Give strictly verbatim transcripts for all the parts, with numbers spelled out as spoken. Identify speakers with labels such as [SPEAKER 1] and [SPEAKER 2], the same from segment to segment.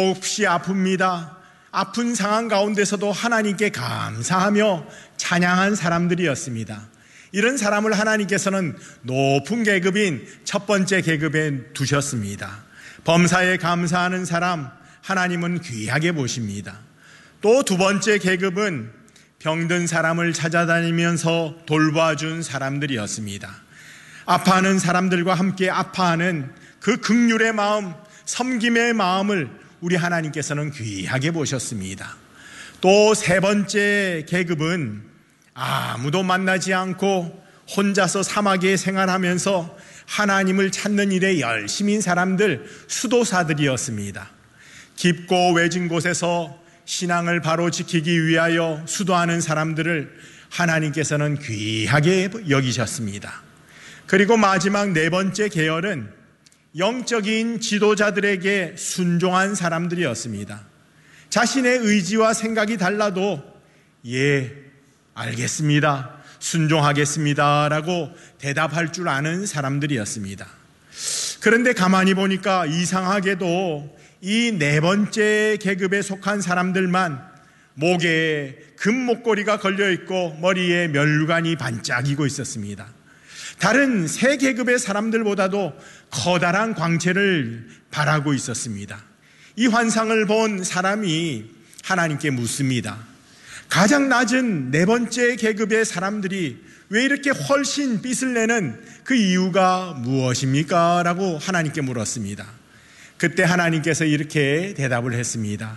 [SPEAKER 1] 몹시 아픕니다. 아픈 상황 가운데서도 하나님께 감사하며 찬양한 사람들이었습니다. 이런 사람을 하나님께서는 높은 계급인 첫 번째 계급에 두셨습니다. 범사에 감사하는 사람 하나님은 귀하게 보십니다. 또 두 번째 계급은 병든 사람을 찾아다니면서 돌봐준 사람들이었습니다. 아파하는 사람들과 함께 아파하는 그 긍휼의 마음, 섬김의 마음을 우리 하나님께서는 귀하게 보셨습니다. 또 세 번째 계급은 아무도 만나지 않고 혼자서 사막에 생활하면서 하나님을 찾는 일에 열심인 사람들, 수도사들이었습니다. 깊고 외진 곳에서 신앙을 바로 지키기 위하여 수도하는 사람들을 하나님께서는 귀하게 여기셨습니다. 그리고 마지막 네 번째 계열은 영적인 지도자들에게 순종한 사람들이었습니다. 자신의 의지와 생각이 달라도 예, 알겠습니다, 순종하겠습니다 라고 대답할 줄 아는 사람들이었습니다. 그런데 가만히 보니까 이상하게도 이 네 번째 계급에 속한 사람들만 목에 금목걸이가 걸려있고 머리에 면류관이 반짝이고 있었습니다. 다른 세 계급의 사람들보다도 커다란 광채를 발하고 있었습니다. 이 환상을 본 사람이 하나님께 묻습니다. 가장 낮은 네 번째 계급의 사람들이 왜 이렇게 훨씬 빛을 내는 그 이유가 무엇입니까? 라고 하나님께 물었습니다. 그때 하나님께서 이렇게 대답을 했습니다.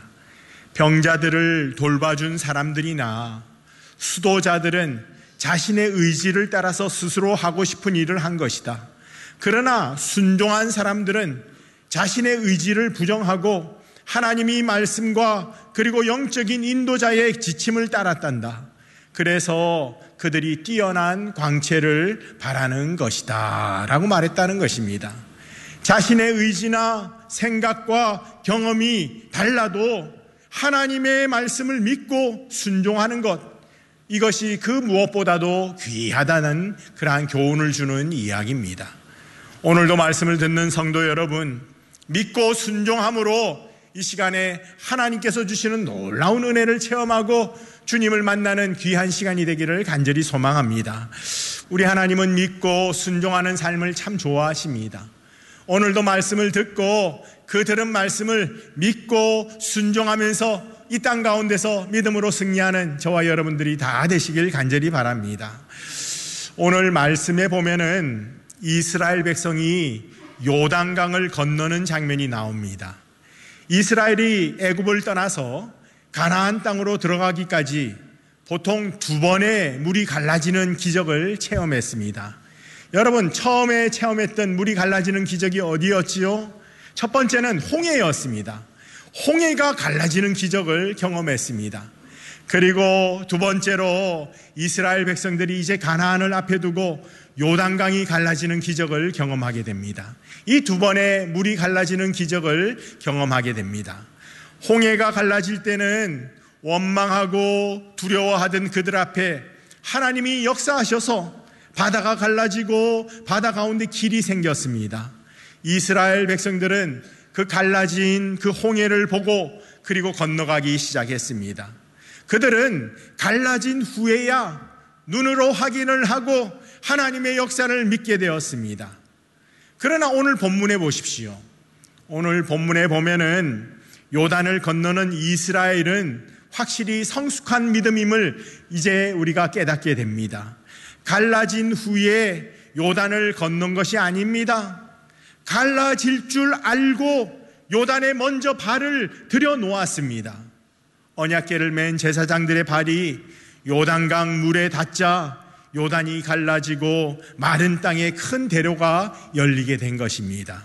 [SPEAKER 1] 병자들을 돌봐준 사람들이나 수도자들은 자신의 의지를 따라서 스스로 하고 싶은 일을 한 것이다. 그러나 순종한 사람들은 자신의 의지를 부정하고 하나님의 말씀과 그리고 영적인 인도자의 지침을 따랐단다. 그래서 그들이 뛰어난 광채를 발하는 것이다 라고 말했다는 것입니다. 자신의 의지나 생각과 경험이 달라도 하나님의 말씀을 믿고 순종하는 것, 이것이 그 무엇보다도 귀하다는 그러한 교훈을 주는 이야기입니다. 오늘도 말씀을 듣는 성도 여러분, 믿고 순종함으로 이 시간에 하나님께서 주시는 놀라운 은혜를 체험하고 주님을 만나는 귀한 시간이 되기를 간절히 소망합니다. 우리 하나님은 믿고 순종하는 삶을 참 좋아하십니다. 오늘도 말씀을 듣고 그 들은 말씀을 믿고 순종하면서 이 땅 가운데서 믿음으로 승리하는 저와 여러분들이 다 되시길 간절히 바랍니다. 오늘 말씀에 보면은 이스라엘 백성이 요단강을 건너는 장면이 나옵니다. 이스라엘이 애굽을 떠나서 가나안 땅으로 들어가기까지 보통 두 번의 물이 갈라지는 기적을 체험했습니다. 여러분, 처음에 체험했던 물이 갈라지는 기적이 어디였지요? 첫 번째는 홍해였습니다. 홍해가 갈라지는 기적을 경험했습니다. 그리고 두 번째로 이스라엘 백성들이 이제 가나안을 앞에 두고 요단강이 갈라지는 기적을 경험하게 됩니다. 이 두 번의 물이 갈라지는 기적을 경험하게 됩니다. 홍해가 갈라질 때는 원망하고 두려워하던 그들 앞에 하나님이 역사하셔서 바다가 갈라지고 바다 가운데 길이 생겼습니다. 이스라엘 백성들은 그 갈라진 그 홍해를 보고 그리고 건너가기 시작했습니다. 그들은 갈라진 후에야 눈으로 확인을 하고 하나님의 역사를 믿게 되었습니다. 그러나 오늘 본문에 보십시오. 오늘 본문에 보면은 요단을 건너는 이스라엘은 확실히 성숙한 믿음임을 이제 우리가 깨닫게 됩니다. 갈라진 후에 요단을 건넌 것이 아닙니다. 갈라질 줄 알고 요단에 먼저 발을 들여놓았습니다. 언약궤를 맨 제사장들의 발이 요단강 물에 닿자 요단이 갈라지고 마른 땅에 큰 대로가 열리게 된 것입니다.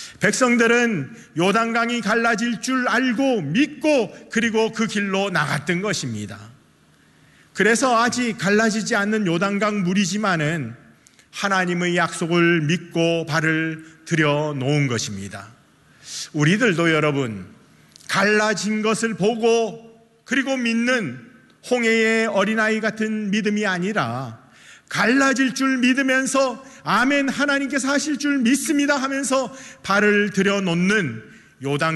[SPEAKER 1] 백성들은 요단강이 갈라질 줄 알고 믿고 그리고 그 길로 나갔던 것입니다. 그래서 아직 갈라지지 않는 요단강 물이지만은 하나님의 약속을 믿고 발을 들여놓은 것입니다. 우리들도 여러분, 갈라진 것을 보고 그리고 믿는 홍해의 어린아이 같은 믿음이 아니라 갈라질 줄 믿으면서 아멘, 하나님께서 하실 줄 믿습니다 하면서 발을 들여놓는 요단